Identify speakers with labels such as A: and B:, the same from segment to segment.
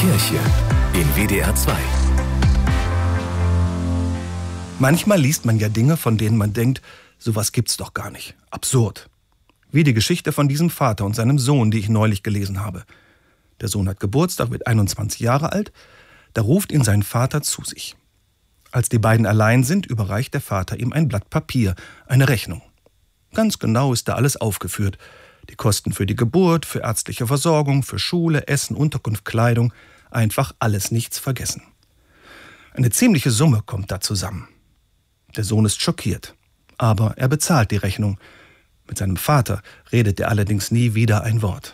A: Kirche in WDR 2.
B: Manchmal liest man ja Dinge, von denen man denkt, sowas gibt's doch gar nicht. Absurd. Wie die Geschichte von diesem Vater und seinem Sohn, die ich neulich gelesen habe. Der Sohn hat Geburtstag, wird 21 Jahre alt. Da ruft ihn sein Vater zu sich. Als die beiden allein sind, überreicht der Vater ihm ein Blatt Papier, eine Rechnung. Ganz genau ist da alles aufgeführt. Die Kosten für die Geburt, für ärztliche Versorgung, für Schule, Essen, Unterkunft, Kleidung. Einfach alles, nichts vergessen. Eine ziemliche Summe kommt da zusammen. Der Sohn ist schockiert, aber er bezahlt die Rechnung. Mit seinem Vater redet er allerdings nie wieder ein Wort.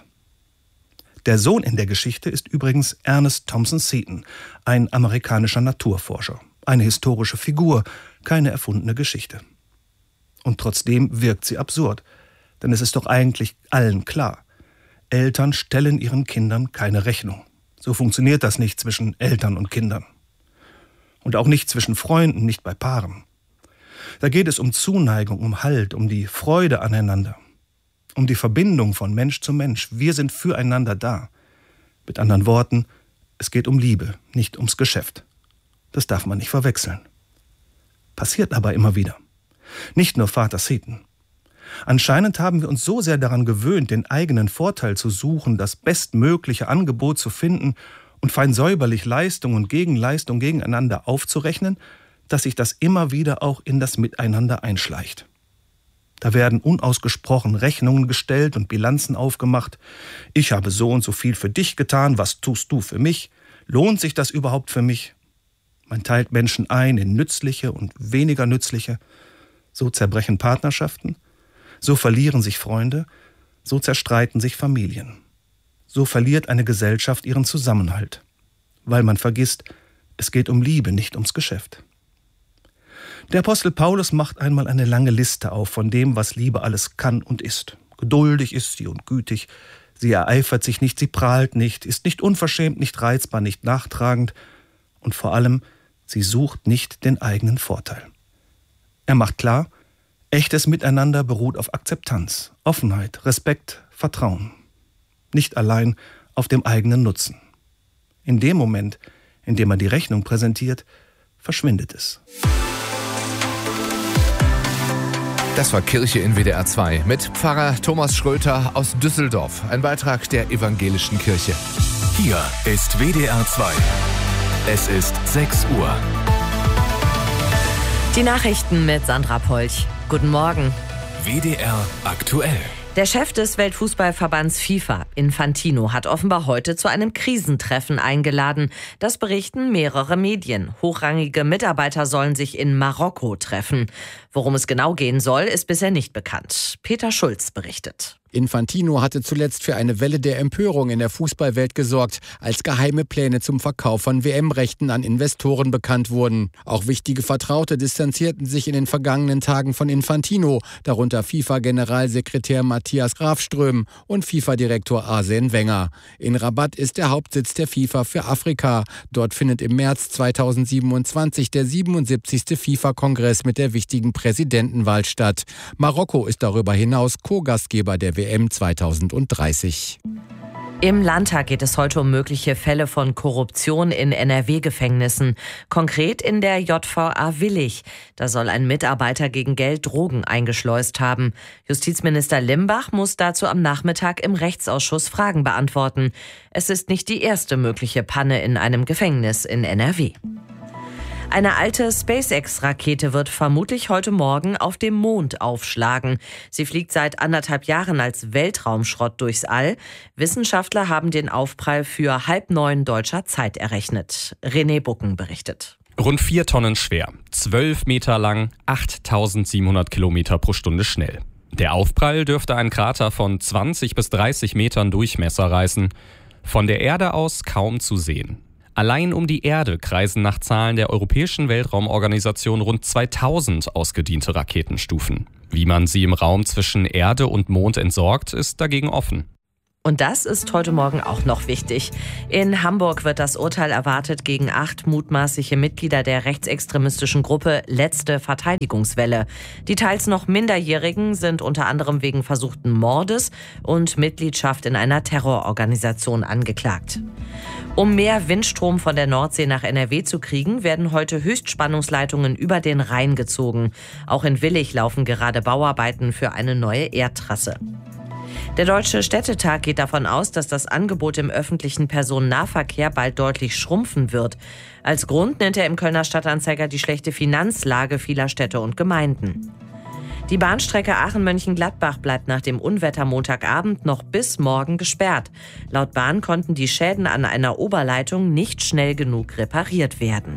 B: Der Sohn in der Geschichte ist übrigens Ernest Thompson Seton, ein amerikanischer Naturforscher. Eine historische Figur, keine erfundene Geschichte. Und trotzdem wirkt sie absurd, denn es ist doch eigentlich allen klar. Eltern stellen ihren Kindern keine Rechnung. So funktioniert das nicht zwischen Eltern und Kindern. Und auch nicht zwischen Freunden, nicht bei Paaren. Da geht es um Zuneigung, um Halt, um die Freude aneinander. Um die Verbindung von Mensch zu Mensch. Wir sind füreinander da. Mit anderen Worten, es geht um Liebe, nicht ums Geschäft. Das darf man nicht verwechseln. Passiert aber immer wieder. Nicht nur Vater Seton. Anscheinend haben wir uns so sehr daran gewöhnt, den eigenen Vorteil zu suchen, das bestmögliche Angebot zu finden und fein säuberlich Leistung und Gegenleistung gegeneinander aufzurechnen, dass sich das immer wieder auch in das Miteinander einschleicht. Da werden unausgesprochen Rechnungen gestellt und Bilanzen aufgemacht. Ich habe so und so viel für dich getan, was tust du für mich? Lohnt sich das überhaupt für mich? Man teilt Menschen ein in nützliche und weniger nützliche. So zerbrechen Partnerschaften, so verlieren sich Freunde, so zerstreiten sich Familien. So verliert eine Gesellschaft ihren Zusammenhalt, weil man vergisst, es geht um Liebe, nicht ums Geschäft. Der Apostel Paulus macht einmal eine lange Liste auf von dem, was Liebe alles kann und ist. Geduldig ist sie und gütig, sie ereifert sich nicht, sie prahlt nicht, ist nicht unverschämt, nicht reizbar, nicht nachtragend und vor allem, sie sucht nicht den eigenen Vorteil. Er macht klar, echtes Miteinander beruht auf Akzeptanz, Offenheit, Respekt, Vertrauen. Nicht allein auf dem eigenen Nutzen. In dem Moment, in dem man die Rechnung präsentiert, verschwindet es.
A: Das war Kirche in WDR 2 mit Pfarrer Thomas Schröter aus Düsseldorf. Ein Beitrag der Evangelischen Kirche. Hier ist WDR 2. Es ist 6 Uhr.
C: Die Nachrichten mit Sandra Polch. Guten Morgen.
A: WDR aktuell.
C: Der Chef des Weltfußballverbands FIFA, Infantino, hat offenbar heute zu einem Krisentreffen eingeladen. Das berichten mehrere Medien. Hochrangige Mitarbeiter sollen sich in Marokko treffen. Worum es genau gehen soll, ist bisher nicht bekannt. Peter Schulz berichtet.
D: Infantino hatte zuletzt für eine Welle der Empörung in der Fußballwelt gesorgt, als geheime Pläne zum Verkauf von WM-Rechten an Investoren bekannt wurden. Auch wichtige Vertraute distanzierten sich in den vergangenen Tagen von Infantino, darunter FIFA-Generalsekretär Matthias Grafström und FIFA-Direktor Arsène Wenger. In Rabat ist der Hauptsitz der FIFA für Afrika. Dort findet im März 2027 der 77. FIFA-Kongress mit der wichtigen Präsidentenwahl statt. Marokko ist darüber hinaus Co-Gastgeber der WM 2030.
C: Im Landtag geht es heute um mögliche Fälle von Korruption in NRW-Gefängnissen. Konkret in der JVA Willich. Da soll ein Mitarbeiter gegen Geld Drogen eingeschleust haben. Justizminister Limbach muss dazu am Nachmittag im Rechtsausschuss Fragen beantworten. Es ist nicht die erste mögliche Panne in einem Gefängnis in NRW. Eine alte SpaceX-Rakete wird vermutlich heute Morgen auf dem Mond aufschlagen. Sie fliegt seit 1,5 Jahren als Weltraumschrott durchs All. Wissenschaftler haben den Aufprall für 8:30 deutscher Zeit errechnet. René Bucken berichtet.
E: Rund 4 Tonnen schwer, 12 Meter lang, 8.700 Kilometer pro Stunde schnell. Der Aufprall dürfte einen Krater von 20 bis 30 Metern Durchmesser reißen. Von der Erde aus kaum zu sehen. Allein um die Erde kreisen nach Zahlen der Europäischen Weltraumorganisation rund 2000 ausgediente Raketenstufen. Wie man sie im Raum zwischen Erde und Mond entsorgt, ist dagegen offen.
C: Und das ist heute Morgen auch noch wichtig. In Hamburg wird das Urteil erwartet gegen 8 mutmaßliche Mitglieder der rechtsextremistischen Gruppe Letzte Verteidigungswelle. Die teils noch Minderjährigen sind unter anderem wegen versuchten Mordes und Mitgliedschaft in einer Terrororganisation angeklagt. Um mehr Windstrom von der Nordsee nach NRW zu kriegen, werden heute Höchstspannungsleitungen über den Rhein gezogen. Auch in Willich laufen gerade Bauarbeiten für eine neue Erdtrasse. Der Deutsche Städtetag geht davon aus, dass das Angebot im öffentlichen Personennahverkehr bald deutlich schrumpfen wird. Als Grund nennt er im Kölner Stadtanzeiger die schlechte Finanzlage vieler Städte und Gemeinden. Die Bahnstrecke Aachen-Mönchengladbach bleibt nach dem Unwetter Montagabend noch bis morgen gesperrt. Laut Bahn konnten die Schäden an einer Oberleitung nicht schnell genug repariert werden.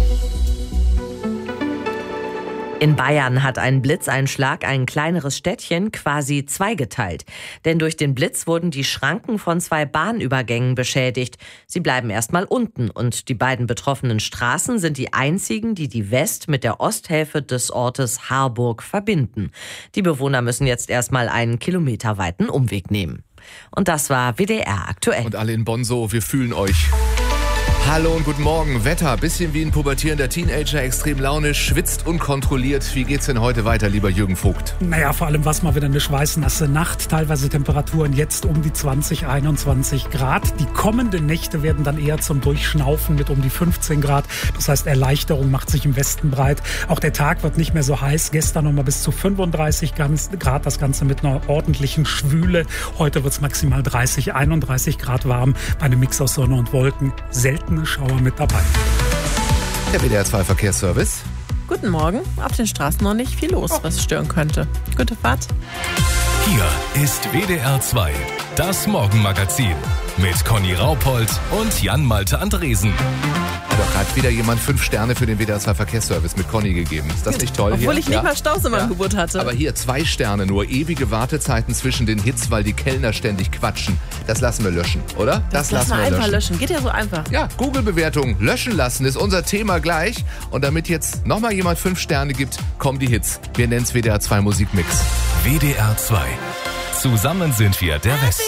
C: In Bayern hat ein Blitzeinschlag ein kleineres Städtchen quasi zweigeteilt. Denn durch den Blitz wurden die Schranken von 2 Bahnübergängen beschädigt. Sie bleiben erstmal unten und die beiden betroffenen Straßen sind die einzigen, die die West- mit der Osthälfte des Ortes Harburg verbinden. Die Bewohner müssen jetzt erstmal einen kilometerweiten Umweg nehmen. Und das war WDR aktuell.
A: Und alle in Bonn so, wir fühlen euch. Hallo und guten Morgen. Wetter, bisschen wie ein pubertierender Teenager, extrem launisch, schwitzt unkontrolliert. Wie geht's denn heute weiter, lieber Jürgen Vogt?
F: Naja, vor allem war es mal wieder eine schweißnasse Nacht. Teilweise Temperaturen jetzt um die 20, 21 Grad. Die kommenden Nächte werden dann eher zum Durchschnaufen mit um die 15 Grad. Das heißt, Erleichterung macht sich im Westen breit. Auch der Tag wird nicht mehr so heiß. Gestern nochmal bis zu 35 Grad. Das Ganze mit einer ordentlichen Schwüle. Heute wird es maximal 30, 31 Grad warm. Bei einem Mix aus Sonne und Wolken. Seltene Schauer mit dabei.
A: Der WDR 2 Verkehrsservice.
G: Guten Morgen. Auf den Straßen noch nicht viel los, was stören könnte. Gute Fahrt.
H: Hier ist WDR 2, das Morgenmagazin mit Conny Raupold und Jan-Malte Andresen.
A: Hat doch gerade wieder jemand 5 Sterne für den WDR 2 Verkehrsservice mit Conny gegeben. Ist das nicht toll?
G: Obwohl
A: hier?
G: ich nicht mal Staus in meinem Geburt hatte.
A: Aber hier 2 Sterne, nur ewige Wartezeiten zwischen den Hits, weil die Kellner ständig quatschen. Das lassen wir löschen, oder?
G: Das lassen wir einfach löschen. Geht ja so einfach.
A: Ja, Google-Bewertung löschen lassen ist unser Thema gleich. Und damit jetzt nochmal jemand 5 Sterne gibt, kommen die Hits. Wir nennen es WDR 2 Musikmix.
H: WDR 2. Zusammen sind wir der Westen.